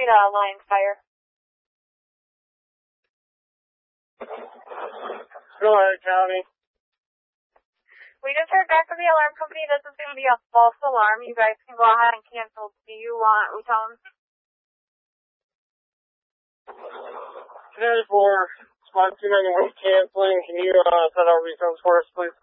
me to Lions Fire. Go ahead, County. We just heard back from the alarm company. This is going to be a false alarm. You guys can go ahead and cancel. Do you want we tell them? 10-4, Spot 291 canceling. Can you set our refunds for us, please?